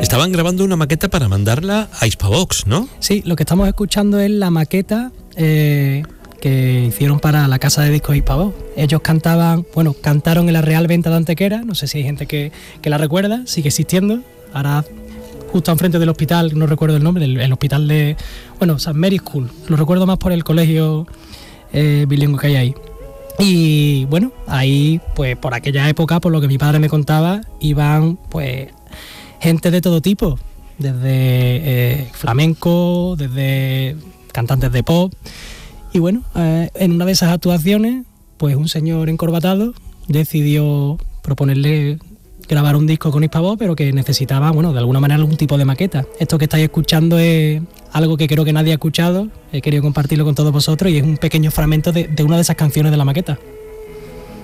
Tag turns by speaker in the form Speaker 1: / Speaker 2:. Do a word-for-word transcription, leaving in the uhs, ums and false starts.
Speaker 1: Estaban grabando una maqueta para mandarla a Hispavox, ¿no?
Speaker 2: Sí, lo que estamos escuchando es la maqueta eh, que hicieron para la casa de discos Hispavox. Ellos cantaban, bueno, cantaron en la Real Venta de Antequera, no sé si hay gente que, que la recuerda, sigue existiendo. Ahora, justo enfrente del hospital, no recuerdo el nombre, del el hospital de, bueno, Saint Mary's School, lo recuerdo más por el colegio eh, bilingüe que hay ahí. Y bueno, ahí, pues por aquella época, por lo que mi padre me contaba, iban pues gente de todo tipo, desde eh, flamenco, desde cantantes de pop. Y bueno, eh, en una de esas actuaciones, pues un señor encorbatado decidió proponerle grabar un disco con Hispavox, pero que necesitaba, bueno, de alguna manera algún tipo de maqueta. Esto que estáis escuchando es algo que creo que nadie ha escuchado, he querido compartirlo con todos vosotros y es un pequeño fragmento de, de una de esas canciones de la maqueta.